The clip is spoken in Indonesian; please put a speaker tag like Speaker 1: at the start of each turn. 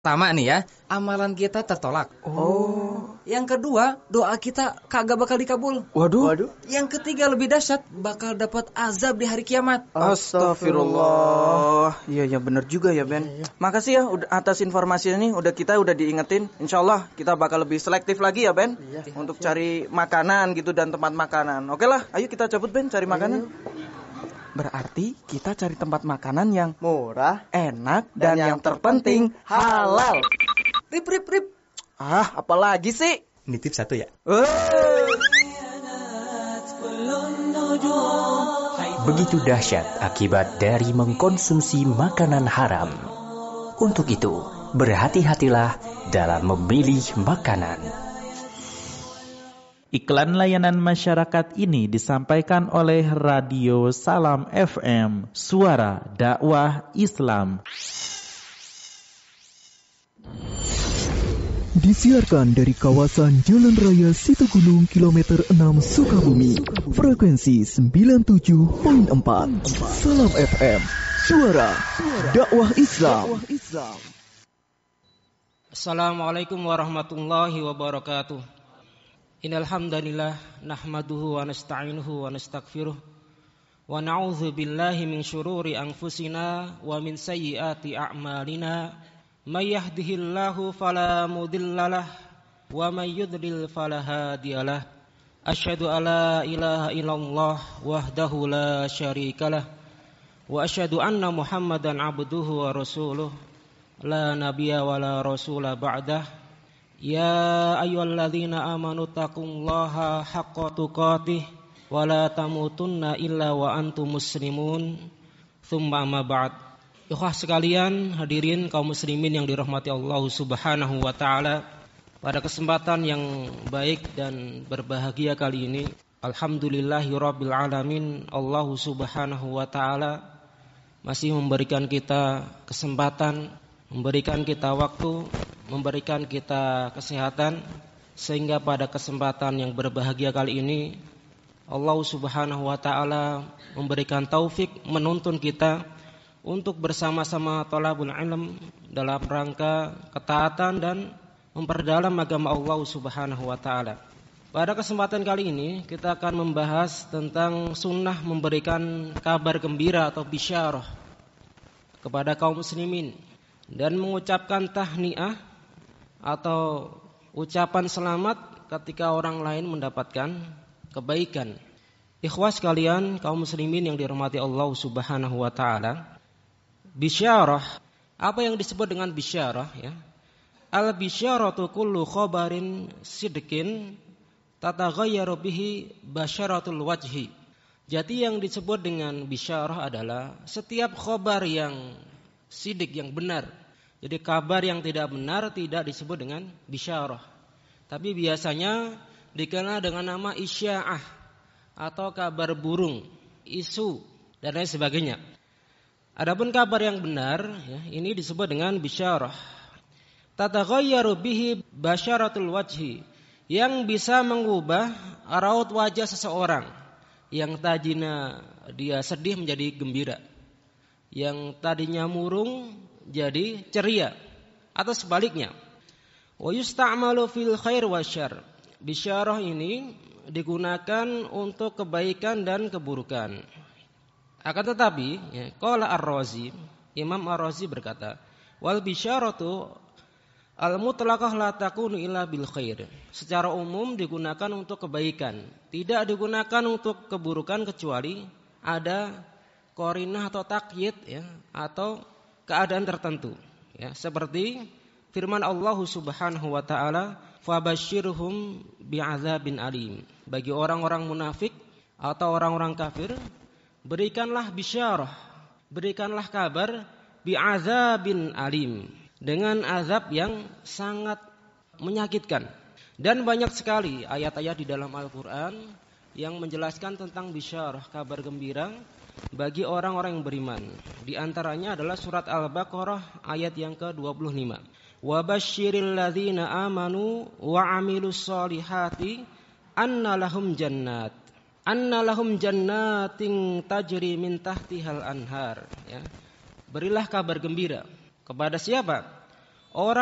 Speaker 1: Pertama nih ya, amalan kita tertolak. Yang kedua, doa kita kagak bakal dikabul.
Speaker 2: Waduh.
Speaker 1: Yang ketiga lebih dahsyat, bakal dapat azab di hari kiamat.
Speaker 2: Astagfirullah. Iya benar juga ya Ben. Makasih ya atas informasinya nih. Kita udah diingetin. Insyaallah kita bakal lebih selektif lagi ya Ben. Untuk cari makanan gitu dan tempat makanan. Oke lah, ayo kita cabut Ben cari makanan. Berarti kita cari tempat makanan yang
Speaker 3: murah,
Speaker 2: enak, dan yang terpenting halal.
Speaker 1: Rip.
Speaker 2: Apalagi sih?
Speaker 4: Nitip satu ya.
Speaker 5: Begitu dahsyat akibat dari mengkonsumsi makanan haram. Untuk itu, berhati-hatilah dalam memilih makanan.
Speaker 6: Iklan layanan masyarakat ini disampaikan oleh Radio Salam FM, Suara Dakwah Islam.
Speaker 7: Disiarkan dari kawasan Jalan Raya Situgunung kilometer 6 Sukabumi, frekuensi 97.4. Salam FM, Suara Dakwah Islam.
Speaker 8: Assalamualaikum warahmatullahi wabarakatuh. Innal hamdalillah nahmaduhu wa nasta'inuhu wa nastaghfiruh wa na'udzu billahi min syururi anfusina wa min sayyiati a'malina may yahdihillahu fala mudhillalah wa may yudlil fala hadiyalah asyhadu alla ilaha illallah wahdahu la syarikalah wa asyhadu anna muhammadan abduhu wa rasuluh la nabiyya wa la rasula ba'dah. Ya ayyuhalladzina amanu taqullaha haqqa tuqatih wa la tamutunna illa wa antum muslimun. Tsumma amma ba'd. Ikhwah sekalian, hadirin kaum muslimin yang dirahmati Allah Subhanahu wa taala. Pada kesempatan yang baik dan berbahagia kali ini, alhamdulillahirabbil alamin, Allah Subhanahu wa taala masih memberikan kita kesempatan, memberikan kita waktu, memberikan kita kesehatan, sehingga pada kesempatan yang berbahagia kali ini Allah Subhanahu wa taala memberikan taufik menuntun kita untuk bersama-sama thalabul ilm dalam rangka ketaatan dan memperdalam agama Allah Subhanahu wa taala. Pada kesempatan kali ini kita akan membahas tentang sunnah memberikan kabar gembira atau bisyarah kepada kaum muslimin dan mengucapkan tahniah atau ucapan selamat ketika orang lain mendapatkan kebaikan. Ikhwah sekalian, kaum muslimin yang dirahmati Allah Subhanahu wa taala, bisyarah, apa yang disebut dengan bisyarah ya? Al bisyaratu kullu khabarin sidqin tataghayyaru bihi basyaratul wajhi. Jadi yang disebut dengan bisyarah adalah setiap khabar yang sidik, yang benar. Jadi kabar yang tidak benar tidak disebut dengan bisyarah. Tapi biasanya dikenal dengan nama isya'ah atau kabar burung, isu dan lain sebagainya. Adapun kabar yang benar ya, ini disebut dengan bisyarah. Tataghayyaru bihi basyaratul wajhi, yang bisa mengubah raut wajah seseorang. Yang tadinya dia sedih menjadi gembira, yang tadinya murung jadi ceria, atau sebaliknya. Wa yusta'malu fil khair wasyarr. Bisyarah ini digunakan untuk kebaikan dan keburukan. Akan tetapi, ya, qala Ar-Razi, Imam Ar-Razi berkata, wal bisyaratu al-mutlaqah la takunu illa bil khair. Secara umum digunakan untuk kebaikan, tidak digunakan untuk keburukan kecuali ada qarinah atau takyid ya, atau keadaan tertentu ya, seperti firman Allah Subhanahu wa taala, fabashshirhum bi'adzabin alim. Bagi orang-orang munafik atau orang-orang kafir, berikanlah bisyarah, berikanlah kabar bi'adzabin alim, dengan azab yang sangat menyakitkan. Dan banyak sekali ayat-ayat di dalam Al-Qur'an yang menjelaskan tentang bisyarah, kabar gembira bagi orang-orang yang beriman. Di antaranya adalah surat Al-Baqarah ayat yang ke-25. Wa basyiril ladzina amanu wa 'amilus solihati anna lahum jannatin tajri min tahtihal anhar ya. Berilah kabar gembira kepada siapa? Orang